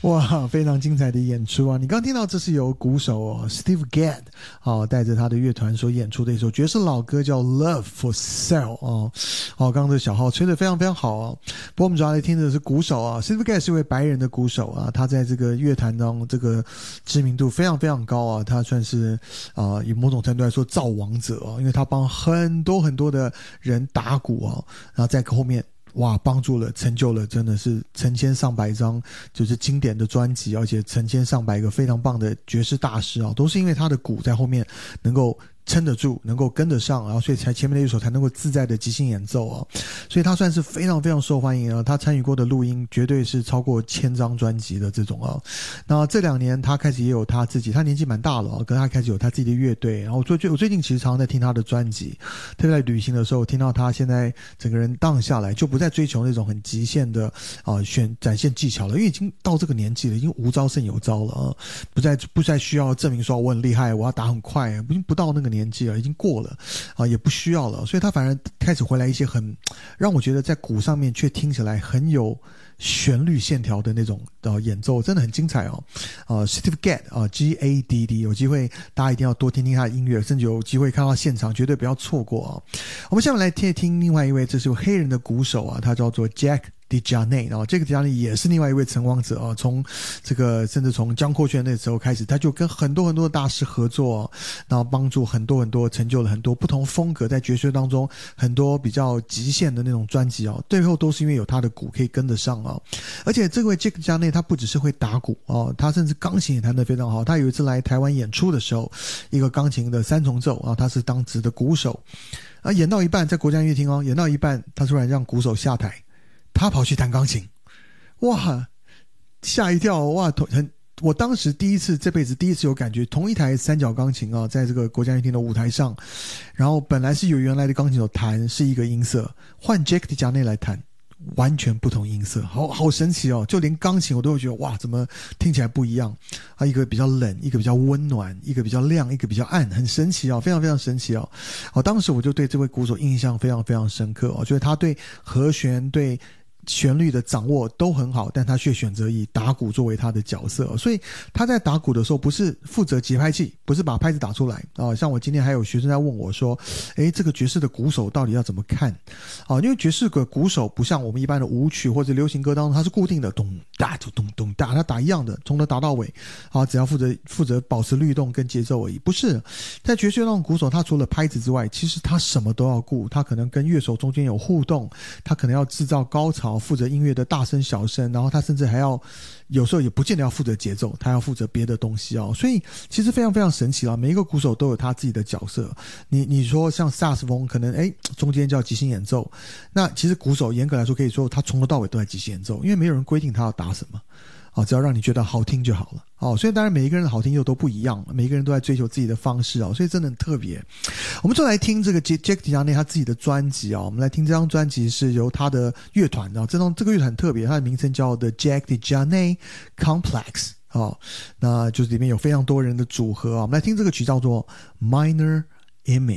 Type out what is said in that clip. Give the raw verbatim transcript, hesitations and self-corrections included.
哇，非常精彩的演出啊！你刚听到这是由鼓手、哦、Steve Gadd 哦带着他的乐团所演出的一首爵士老歌，叫 Love for Sale 哦。哦，刚刚的小号吹得非常非常好哦。不过我们主要来听的是鼓手啊 ，Steve Gadd 是一位白人的鼓手啊，他在这个乐坛中这个知名度非常非常高啊，他算是啊、呃、以某种程度来说造王者啊，因为他帮很多很多的人打鼓啊，然后在后面。哇，帮助了，成就了，真的是成千上百张就是经典的专辑，而且成千上百个非常棒的爵士大师啊，都是因为他的鼓在后面能够撑得住，能够跟得上，然后所以才前面的一首才能够自在的即兴演奏啊，所以他算是非常非常受欢迎啊。他参与过的录音绝对是超过千张专辑的这种啊。那这两年他开始也有他自己，他年纪蛮大了啊，跟他开始有他自己的乐队。然后最最我最近其实常常在听他的专辑，特别在旅行的时候听到他现在整个人荡下来，就不再追求那种很极限的啊选展现技巧了，因为已经到这个年纪了，已经无招胜有招了啊，不再不再需要证明说我很厉害，我要打很快，已经不到那个年纪了，已经过了啊，也不需要了，所以他反而开始回来一些很让我觉得在鼓上面却听起来很有旋律线条的那种呃演奏，真的很精彩哦。呃 Steve Gadd 啊 G A D D 有机会大家一定要多听听他的音乐，甚至有机会看到现场绝对不要错过啊。我们下面来听一听另外一位，这是黑人的鼓手啊，他叫做 Jack DeJohnette， 然后这个 DeJohnette 也是另外一位成王者啊，从这个甚至从江阔轩那时候开始，他就跟很多很多的大师合作、啊，然后帮助很多很多，成就了很多不同风格在爵士当中很多比较极限的那种专辑啊，最后都是因为有他的鼓可以跟得上啊。而且这位 Jack DeJohnette 他不只是会打鼓啊，他甚至钢琴也弹得非常好。他有一次来台湾演出的时候，一个钢琴的三重奏啊，他是当值的鼓手啊，演到一半在国家音乐厅哦，演到一半他突然让鼓手下台。他跑去弹钢琴，哇，吓一跳！哇，很，我当时第一次，这辈子第一次有感觉，同一台三角钢琴啊，在这个国家音乐厅的舞台上，然后本来是有原来的钢琴手弹是一个音色，换 Jack DeJohnette 来弹，完全不同音色，好好神奇哦！就连钢琴我都会觉得哇，怎么听起来不一样啊？一个比较冷，一个比较温暖，一个比较亮，一个比较暗，很神奇哦，非常非常神奇哦！哦，当时我就对这位鼓手印象非常非常深刻哦，觉得他对和弦对旋律的掌握都很好，但他却选择以打鼓作为他的角色，所以他在打鼓的时候不是负责节拍器，不是把拍子打出来啊。像我今天还有学生在问我说，诶，这个爵士的鼓手到底要怎么看啊？因为爵士的鼓手不像我们一般的舞曲或者流行歌当中，它是固定的，咚哒就咚咚哒，他打一样的，从头打到尾啊，只要负责负责保持律动跟节奏而已。不是在爵士那种鼓手，他除了拍子之外，其实他什么都要顾，他可能跟乐手中间有互动，他可能要制造高潮，负责音乐的大声小声，然后他甚至还要有时候也不见得要负责节奏，他要负责别的东西哦。所以其实非常非常神奇啦，每一个鼓手都有他自己的角色。你你说像萨克斯风可能诶中间叫即兴演奏，那其实鼓手严格来说可以说他从头到尾都在即兴演奏，因为没有人规定他要打什么哦，只要让你觉得好听就好了哦。所以当然每一个人的好听又都不一样，每一个人都在追求自己的方式哦，所以真的很特别。我们就来听这个 Jack DeJohnette 他自己的专辑哦，我们来听这张专辑是由他的乐团哦，这张这个乐团很特别，它的名称叫 The Jack DeJohnette Complex 哦，那就是里面有非常多人的组合啊。我们来听这个曲叫做 Minor Image。